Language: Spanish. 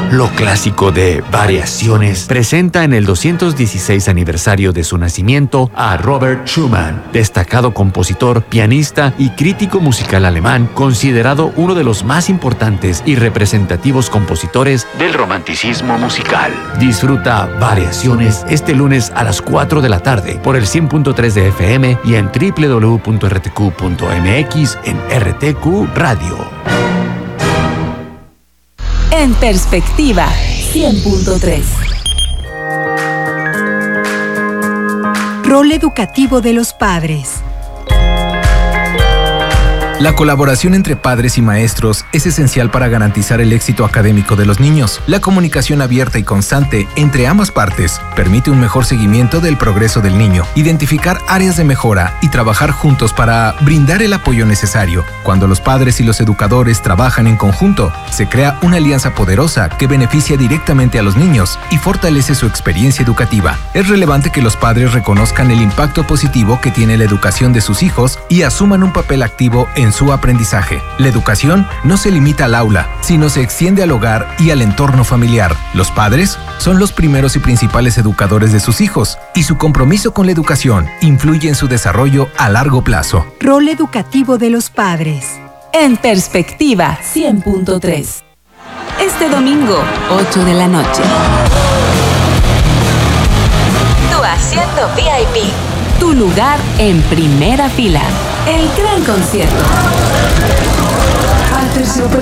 Lo clásico de Variaciones presenta en el 216 aniversario de su nacimiento a Robert Schumann, destacado compositor, pianista y crítico musical alemán, considerado uno de los más importantes y representativos compositores del romanticismo musical. Disfruta Variaciones este lunes a las 4 de la tarde por el 100.3 de FM y en www.rtq.mx en RTQ Radio. En Perspectiva 100.3. Rol educativo de los padres. La colaboración entre padres y maestros es esencial para garantizar el éxito académico de los niños. La comunicación abierta y constante entre ambas partes permite un mejor seguimiento del progreso del niño, identificar áreas de mejora y trabajar juntos para brindar el apoyo necesario. Cuando los padres y los educadores trabajan en conjunto, se crea una alianza poderosa que beneficia directamente a los niños y fortalece su experiencia educativa. Es relevante que los padres reconozcan el impacto positivo que tiene la educación de sus hijos y asuman un papel activo en su aprendizaje. La educación no se limita al aula, sino se extiende al hogar y al entorno familiar. Los padres son los primeros y principales educadores de sus hijos, y su compromiso con la educación influye en su desarrollo a largo plazo. Rol educativo de los padres. En Perspectiva 100.3. Este domingo, 8 de la noche. Tu asiento VIP. Tu lugar en primera fila. El gran concierto.